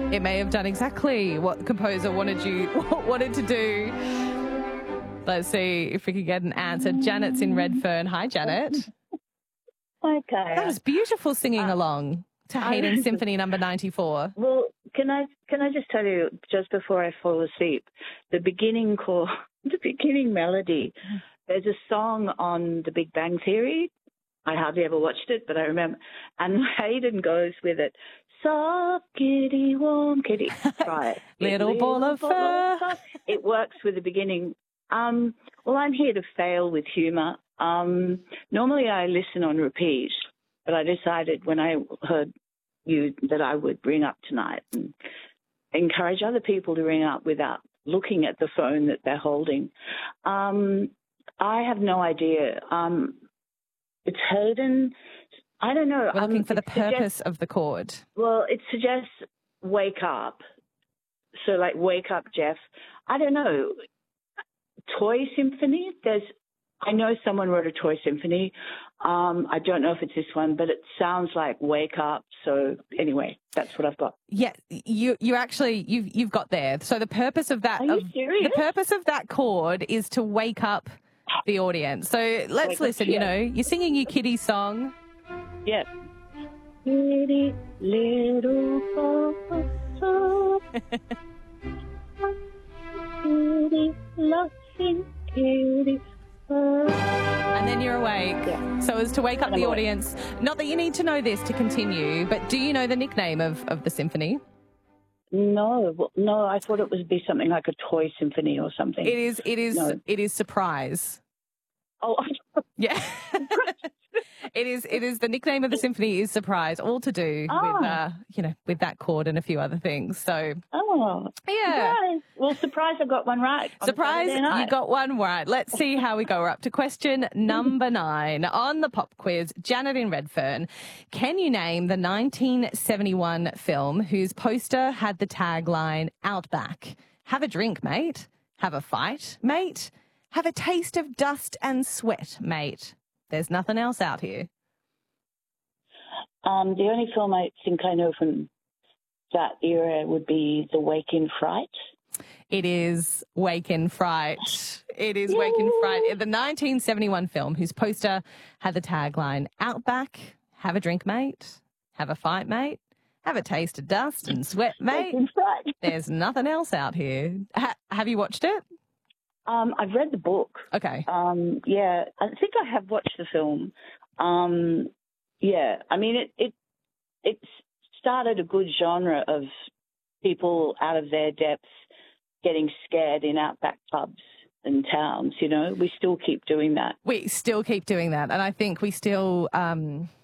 It may have done exactly what the composer wanted to do. Let's see if we can get an answer. Janet's in Redfern. Hi, Janet. Okay. That was beautiful singing along to Haydn Symphony number 94. Well, can I just tell you, just before I fall asleep, the beginning melody, there's a song on The Big Bang Theory. I hardly ever watched it, but I remember. And Haydn goes with it. Soft kitty, warm kitty. Try it. Little ball of fur. It works with the beginning. Well, I'm here to fail with humour. Normally I listen on repeat, but I decided when I heard you that I would ring up tonight and encourage other people to ring up without looking at the phone that they're holding. I have no idea. It's Haydn. I don't know. We're looking for the purpose of the chord. Well, it suggests wake up. So like wake up, Jeff. I don't know. Toy Symphony? I know someone wrote a toy symphony. I don't know if it's this one, but it sounds like wake up. So anyway, that's what I've got. Yeah, you've got there. So the purpose of that, Are you serious? The purpose of that chord is to wake up the audience. So let's listen. You know, you're singing your kiddie song. Yep. Kitty, little kitty, laughing kitty. And then you're awake. Yeah. So as to wake up the audience. Not that you need to know this to continue, but do you know the nickname of the symphony? No, I thought it would be something like a toy symphony or something. It is surprise. Oh, yeah. It is the nickname of the symphony is surprise, all to do with that chord and a few other things. So yeah. Surprise. Well, surprise, I got one right. Surprise, you got one right. Let's see how we go. We're up to question number 9 on the pop quiz. Janet in Redfern, can you name the 1971 film whose poster had the tagline Outback? Have a drink, mate. Have a fight, mate. Have a taste of dust and sweat, mate. There's nothing else out here. The only film I think I know from that era would be The Wake in Fright. It is Wake in Fright. It is Wake in Fright. The 1971 film whose poster had the tagline Outback, have a drink, mate. Have a fight, mate. Have a taste of dust and sweat, mate. There's nothing else out here. Have you watched it? I've read the book. Okay. Yeah, I think I have watched the film. Yeah, I mean, it started a good genre of people out of their depths getting scared in outback pubs and towns, you know. We still keep doing that. We still keep doing that. And I think we still